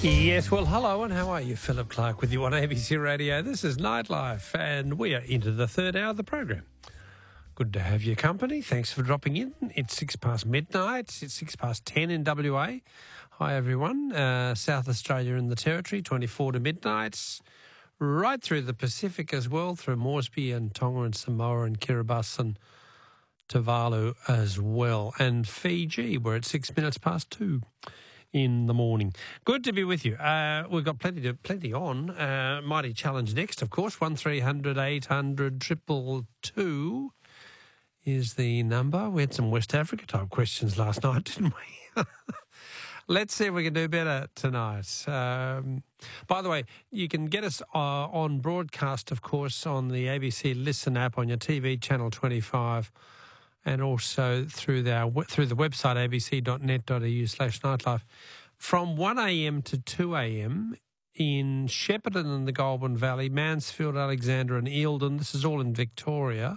Yes, well, hello and how are you? Philip Clark with you on ABC Radio. This is Nightlife and we are into the third hour of the program. Good to have your company. Thanks for dropping in. It's 6 past midnight. It's 6 past 10 in WA. Hi, everyone. South Australia and the Territory, 24 to midnight. Right through the Pacific as well, through Moresby and Tonga and Samoa and Kiribati and Tuvalu as well. And Fiji, we're at 6 minutes past 2 in the morning. Good to be with you. We've got plenty on. Mighty Challenge next, of course. 1300 800 222 is the number. We had some West Africa type questions last night, didn't we? Let's see if we can do better tonight. By the way, you can get us on broadcast, of course, on the ABC Listen app on your TV, Channel 25, and also through the website abc.net.au/nightlife from 1am to 2am in Shepparton and the Goulburn Valley, Mansfield, Alexandra and Eildon. This is all in Victoria.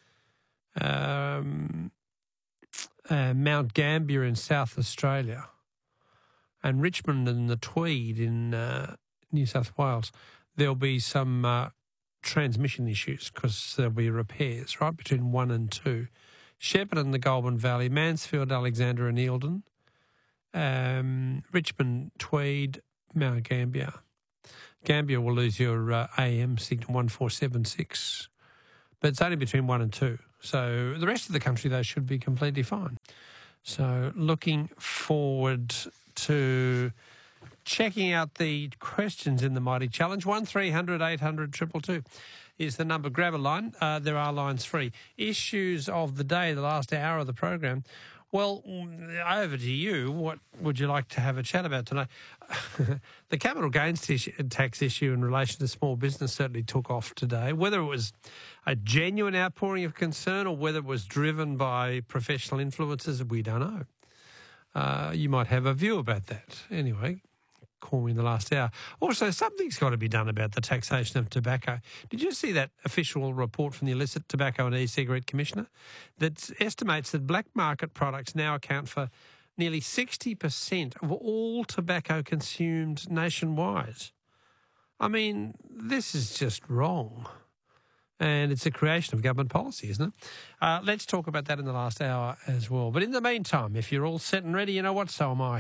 Mount Gambier in South Australia and Richmond and the Tweed in New South Wales. There'll be some transmission issues because there'll be repairs, right, between 1 and 2. Shepparton, the Goulburn Valley, Mansfield, Alexandra and Eildon, Richmond, Tweed, Mount Gambier. Gambier will lose your AM signal 1476, but it's only between 1 and 2. So the rest of the country, though, should be completely fine. So looking forward to checking out the questions in the Mighty Challenge. 1300 800 222 is the number. Grab a line. There are lines free. Issues of the day, the last hour of the program. Well, over to you. What would you like to have a chat about tonight? The capital gains tax issue in relation to small business certainly took off today. Whether it was a genuine outpouring of concern or whether it was driven by professional influences, we don't know. You might have a view about that. Anyway, call me in the last hour. Also, something's got to be done about the taxation of tobacco. Did you see that official report from the Illicit Tobacco and E-Cigarette Commissioner that estimates that black market products now account for nearly 60% of all tobacco consumed nationwide? I mean, this is just wrong. And it's a creation of government policy, isn't it? Let's talk about that in the last hour as well. But in the meantime, if you're all set and ready, you know what, so am I.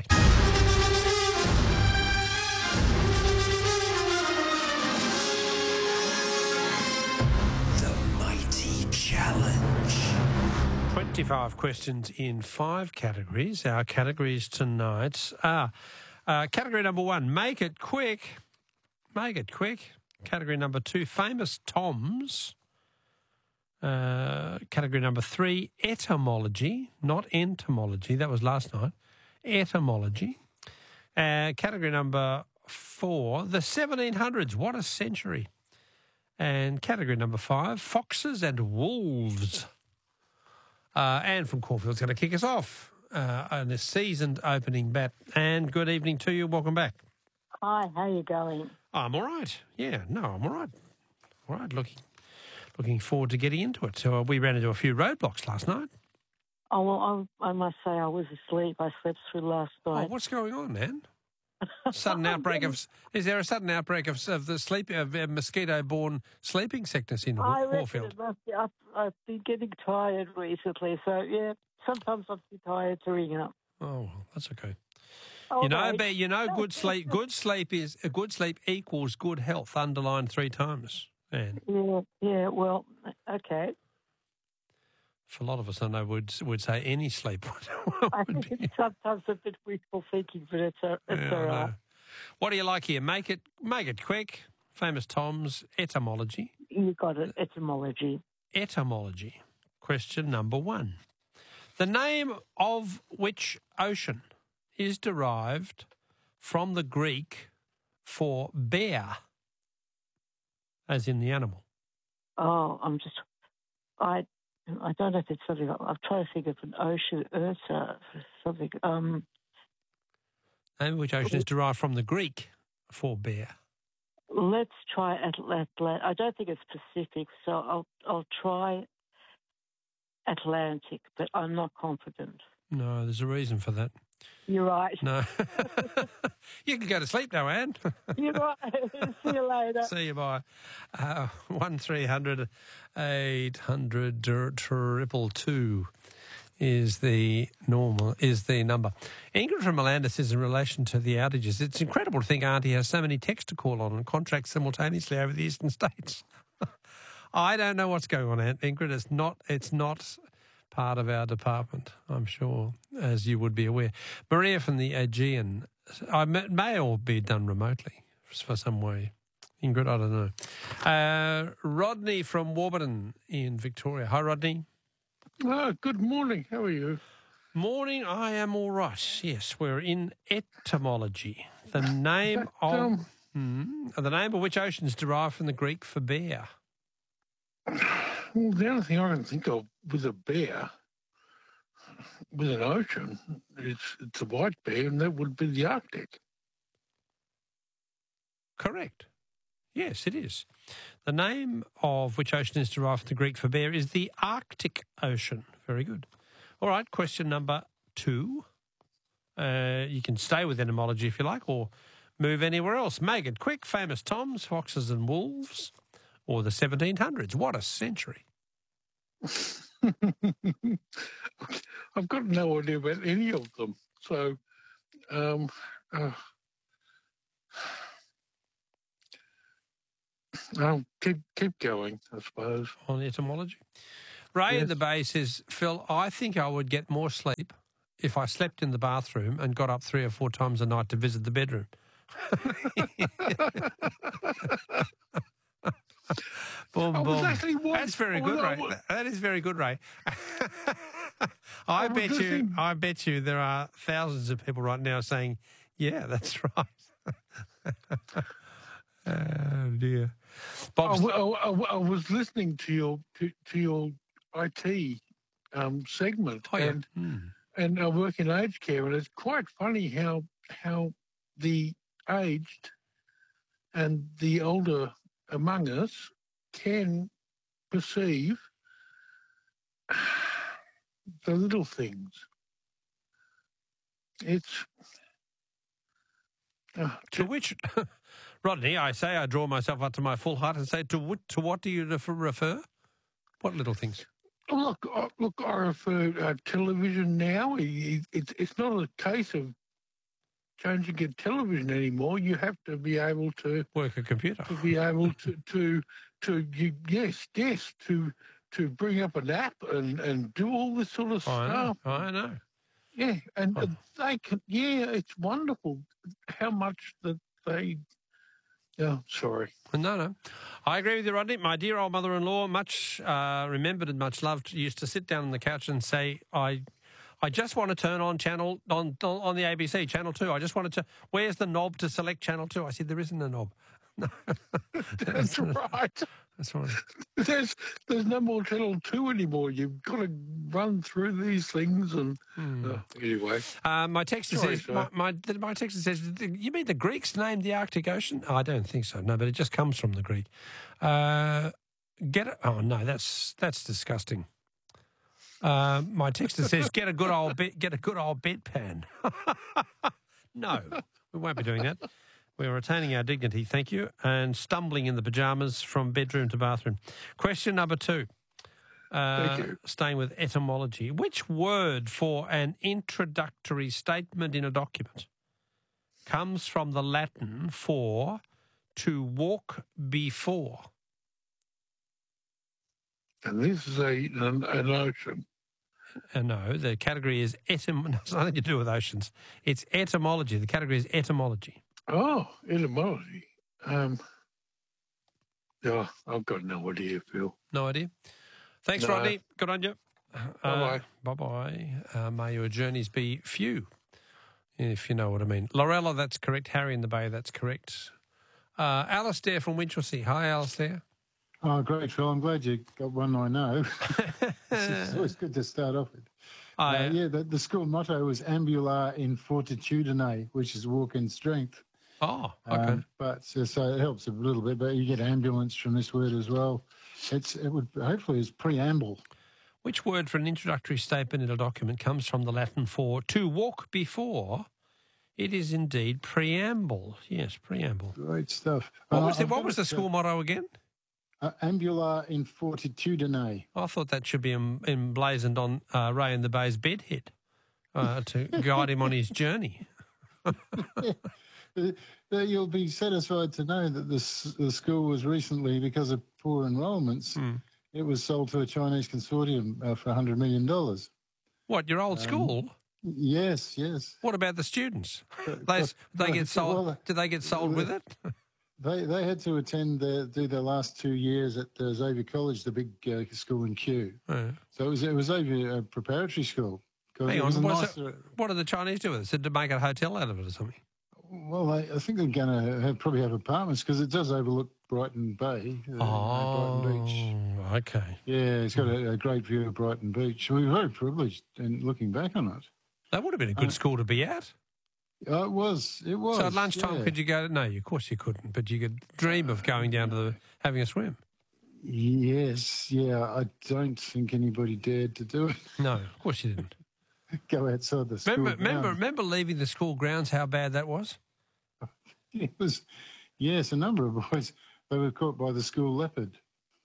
Challenge. 25 questions in 5 categories. Our categories tonight are category number 1, make it quick. Make it quick. Category number 2, famous Toms. Category number 3, etymology, not entomology. That was last night. Etymology. Category number 4, the 1700s. What a century. And category number 5, foxes and wolves. Anne from Caulfield's going to kick us off on a seasoned opening bat. Anne, good evening to you. Welcome back. Hi, how are you going? I'm all right. Yeah, no, I'm all right. All right, looking forward to getting into it. So we ran into a few roadblocks last night. Oh, well, I must say I was asleep. I slept through last night. Oh, what's going on, Anne? Sudden outbreak of? Is there a sudden outbreak of the mosquito-borne sleeping sickness in Caulfield? I've been getting tired recently, so yeah, sometimes I'm too tired to ring up. Oh, well, that's okay. Okay. Good sleep equals good health. Underlined 3 times. Anne. Yeah. Well, okay. For a lot of us, I know would say any sleep I think it's sometimes a bit wishful thinking, but it's all right. What do you like here? Make it quick. Famous Toms, etymology. You got it, etymology. Etymology. Question number 1. The name of which ocean is derived from the Greek for bear, as in the animal? Oh, I don't know if it's something. I'm trying to think of an ocean, Ursa, something. And which ocean is derived from the Greek for bear? Let's try Atlantic. I don't think it's Pacific, so I'll try Atlantic, but I'm not confident. No, there's a reason for that. You're right. No. You can go to sleep now, Anne. You're right. See you later. See you, bye. 1300 800 222 is the number. Ingrid from Melanda says in relation to the outages, it's incredible to think Auntie has so many texts to call on and contracts simultaneously over the eastern states. I don't know what's going on, Aunt Ingrid. It's not part of our department, I'm sure, as you would be aware. Maria from the Aegean, may all be done remotely for some way. Ingrid, I don't know. Rodney from Warburton in Victoria. Hi, Rodney. Good morning. How are you? Morning, I am all right. Yes, we're in etymology. The name of which ocean is derived from the Greek for bear. Well, the only thing I can think of with a bear, with an ocean, it's a white bear, and that would be the Arctic. Correct. Yes, it is. The name of which ocean is derived from the Greek for bear is the Arctic Ocean. Very good. All right, question number 2. You can stay with etymology if you like, or move anywhere else. Make it quick. Famous Toms, Foxes and Wolves, or the 1700s. What a century. I've got no idea about any of them. So, I'll keep going, I suppose. On etymology. Ray in the Bay says, Phil, I think I would get more sleep if I slept in the bathroom and got up 3 or 4 times a night to visit the bedroom. Boom, boom. That's very good, Ray. That is very good, Ray. I bet you there are thousands of people right now saying, yeah, that's right. Oh, dear. I was listening to your IT segment, and I work in aged care, and it's quite funny how the aged and the older among us can perceive the little things. It's to which, Rodney, I say I draw myself up to my full height and say, to what do you refer? What little things? Look, I refer television now. It's not a case of changing a television anymore. You have to be able to work a computer. To be able to bring up an app and do all this sort of stuff. I know. Yeah, and they can. Yeah, it's wonderful how much that they. Oh, sorry. No. I agree with you, Rodney. My dear old mother-in-law, much remembered and much loved, used to sit down on the couch and say, I just want to turn on channel on the ABC, Channel 2. I just wanted to, where's the knob to select Channel 2? I said, there isn't a knob. That's right. That's right. There's no more Channel 2 anymore. You've got to run through these things and anyway. My texter says, my texter says, you mean the Greeks named the Arctic Ocean? Oh, I don't think so. No, but it just comes from the Greek. Oh no, that's disgusting. My texter says, get a good old bedpan. No, we won't be doing that. We're retaining our dignity, thank you, and stumbling in the pyjamas from bedroom to bathroom. Question number 2. Thank you. Staying with etymology. Which word for an introductory statement in a document comes from the Latin for to walk before? And this is an ocean. No, the category is it's nothing to do with oceans. It's etymology. The category is etymology. Oh, etymology. I've got no idea, Phil. No idea. Thanks, Rodney. Good on you. Bye-bye. Bye-bye. May your journeys be few, if you know what I mean. Lorella, that's correct. Harry in the Bay, that's correct. Alistair from Winchelsea. Hi, Alistair. Oh, great, Phil. I'm glad you got one I know. It's always good to start off with. The school motto was Ambula in Fortitudine, which is walk in strength. Oh, okay. So it helps a little bit, but you get ambulance from this word as well. Hopefully it's preamble. Which word for an introductory statement in a document comes from the Latin for to walk before? It is indeed preamble. Yes, preamble. Great stuff. What was the school motto again? Ambula in fortitudine. I thought that should be emblazoned on Ray and the Bay's bed head to guide him on his journey. You'll be satisfied to know that the school was recently, because of poor enrolments, it was sold to a Chinese consortium for $100 million. What, your old school? Yes, yes. What about the students? They get sold. Well, did they get sold with it? They had to do their last 2 years at Xavier College, the big school in Kew. Yeah. So it was Xavier preparatory school. Hang on, what did the Chinese do with it? Said to make a hotel out of it or something? Well, I think they're going to probably have apartments because it does overlook Brighton Bay, Brighton Beach. Okay. Yeah, it's got a great view of Brighton Beach. We were very privileged in looking back on it. That would have been a good school to be at. It was. So at lunchtime, could you go? No, of course you couldn't, but you could dream of going down to having a swim. Yes, yeah. I don't think anybody dared to do it. No, of course you didn't. Go outside the school Remember leaving the school grounds, how bad that was? It was, yes, a number of boys, they were caught by the school leopard.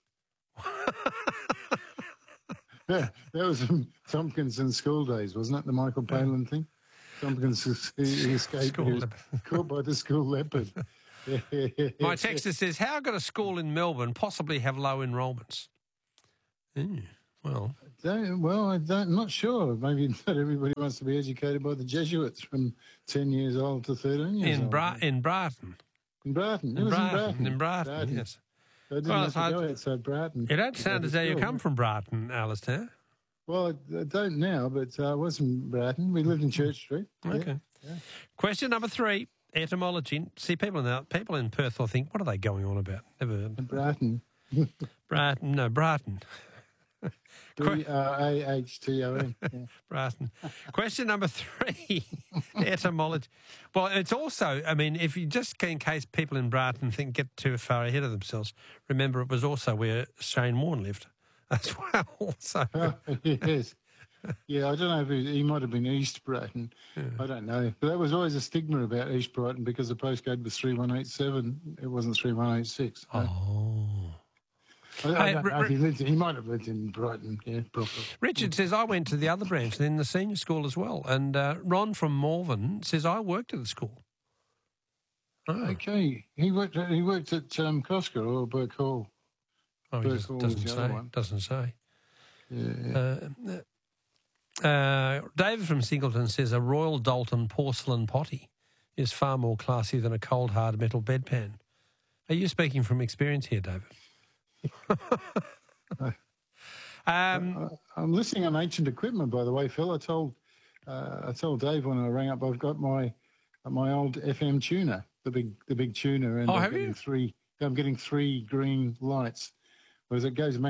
Yeah, that was from Tompkinson's school days, wasn't it, the Michael Palin thing? Tompkins escaped, he was caught by the school leopard. My texter says, how could a school in Melbourne possibly have low enrolments? Well, I'm not sure. Maybe not everybody wants to be educated by the Jesuits from 10 years old to 13 years old. In Brighton. In Brighton. In Brighton, yes. I didn't have to go outside Brighton. You don't sound as though you come from Brighton, Alistair. Well, I don't now, but I was in Brighton. We lived in Church Street. Okay. Yeah. Question number 3, etymology. See, people in Perth will think, what are they going on about? Never. Brighton. Brighton. Brahton. Yeah. Brighton. Question number 3, etymology. Well, it's also, I mean, if you just in case people in Brighton get too far ahead of themselves, remember it was also where Shane Warne lived as well. So. Yes. Yeah, I don't know if he might have been East Brighton. Yeah. I don't know. But that was always a stigma about East Brighton because the postcode was 3187. It wasn't 3186. Oh. I don't know. He might have lived in Brighton, probably. Richard says, I went to the other branch, then the senior school as well. And Ron from Malvern says, I worked at the school. Oh. Okay. He worked at Coscar or Burke Hall. Oh, he doesn't say. Yeah. David from Singleton says, a Royal Dalton porcelain potty is far more classy than a cold, hard metal bedpan. Are you speaking from experience here, David? I'm listening on ancient equipment, by the way, Phil. I told Dave when I rang up, I've got my old FM tuner, the big tuner, and have you? I'm getting 3 green lights, whereas it goes.